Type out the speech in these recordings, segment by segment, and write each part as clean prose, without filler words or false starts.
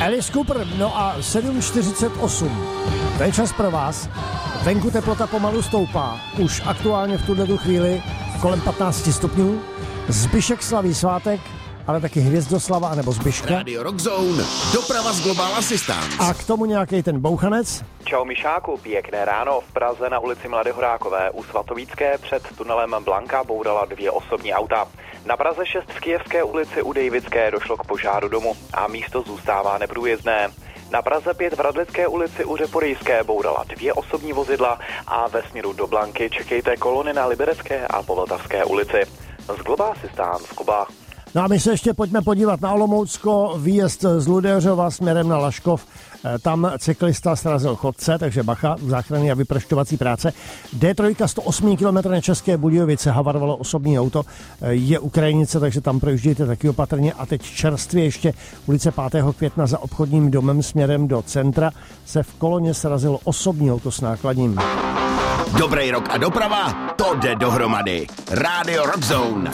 Alice Cooper, no a 7:48. To je čas pro vás. Venku teplota pomalu stoupá. Už aktuálně v tuto chvíli kolem 15 stupňů. Zbyšek slaví svátek, ale taky Hvězdoslava nebo Zbyška. Radio Rock Zone, doprava z Global Assistance. A k tomu nějaký ten bouchanec. Čau Mišáku, pěkné ráno. V Praze na ulici Mladé Horákové u Svatovícké před tunelem Blanka bourala 2 osobní auta. Na Praze 6 v Kyjevské ulici u Dejvické došlo k požáru domu a místo zůstává neprůjezdné. Na Praze 5 v Radlické ulici u Řeporyjské bourala 2 osobní vozidla a ve směru do Blanky čekejte kolony na Liberecké a po Vltavské ulici. Z Global Assistance Kuba. No a my se ještě pojďme podívat na Olomoucko, výjezd z Ludeřova směrem na Laškov. Tam cyklista srazil chodce, takže bacha, záchranné a vyprašťovací práce. D3 108 km na České Budějovice, havarovalo osobní auto, je Ukrajinice, takže tam projíždějte taky opatrně. A teď čerstvě ještě ulice 5. května za obchodním domem směrem do centra se v koloně srazilo osobní auto s nákladním. Dobrý rok a doprava, to jde dohromady. Radio Rock Zone.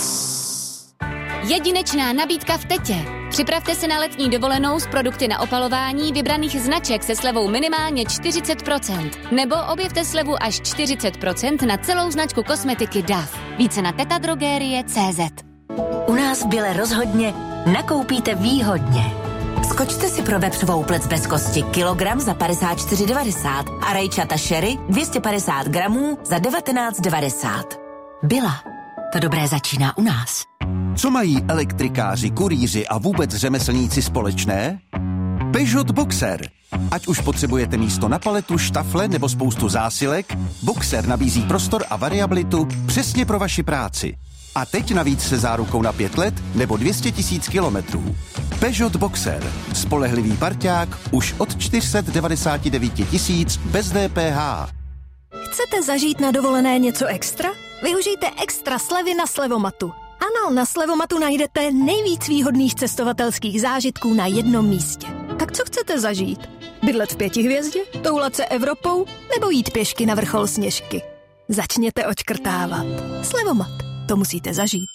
Jedinečná nabídka v Tetě. Připravte se na letní dovolenou s produkty na opalování vybraných značek se slevou minimálně 40%. Nebo objevte slevu až 40% na celou značku kosmetiky DAF. Více na tetadrogerie.cz. U nás v Bile rozhodně nakoupíte výhodně. Skočte si pro vepřovou plec bez kosti kilogram za 54,90 a rajčata sherry 250 gramů za 19,90. Bila. To dobré začíná u nás. Co mají elektrikáři, kurýři a vůbec řemeslníci společné? Peugeot Boxer. Ať už potřebujete místo na paletu, štafle nebo spoustu zásilek, Boxer nabízí prostor a variabilitu přesně pro vaši práci. A teď navíc se zárukou na 5 let nebo 200 000 kilometrů. Peugeot Boxer. Spolehlivý parťák už od 499 000 bez DPH. Chcete zažít na dovolené něco extra? Využijte extra slevy na Slevomatu. Ano, na Slevomatu najdete nejvíc výhodných cestovatelských zážitků na jednom místě. Tak co chcete zažít? Bydlet v 5 hvězdě? Toulat se Evropou? Nebo jít pěšky na vrchol Sněžky? Začněte odškrtávat. Slevomat. To musíte zažít.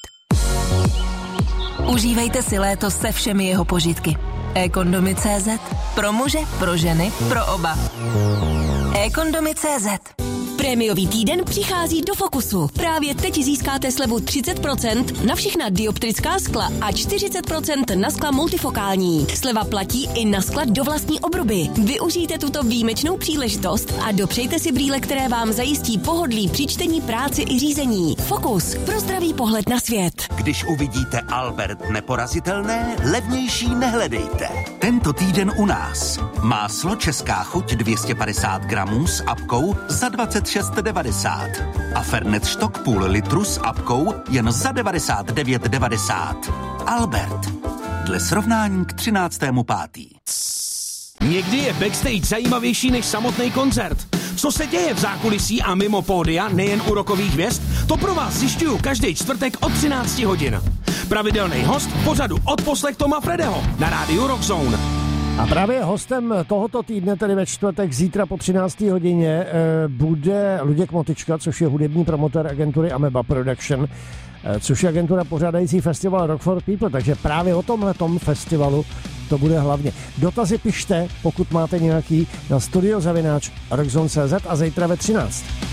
Užívejte si léto se všemi jeho požitky. eKondomy.cz. Pro muže, pro ženy, pro oba. eKondomy.cz. Prémiový týden přichází do Fokusu. Právě teď získáte slevu 30% na všechna dioptrická skla a 40% na skla multifokální. Sleva platí i na skla do vlastní obruby. Využijte tuto výjimečnou příležitost a dopřejte si brýle, které vám zajistí pohodlí při čtení, práci i řízení. Fokus pro zdravý pohled na svět. Když uvidíte Albert neporazitelné, levnější nehledejte. Tento týden u nás. Máslo Česká chuť 250 gramů s apkou za 26,90 a Fernet Stock půl litru s apkou jen za 99,90. Albert. Dle srovnání k 13.5. Někdy je backstage zajímavější než samotný koncert. Co se děje v zákulisí a mimo pódia, nejen u rockových hvězd, to pro vás zjišťuju každý čtvrtek od 13 hodin. Pravidelný host pořadu Odposlech Toma Fredeho na rádiu Rock Zone. A právě hostem tohoto týdne, tedy ve čtvrtek zítra po 13. hodině, bude Luděk Motyčka, což je hudební promotor agentury Ameba Production, což je agentura pořádající festival Rock for People, takže právě o tomhletom festivalu to bude hlavně. Dotazy pište, pokud máte nějaký, na studio@rockzone.cz a zítra ve 13.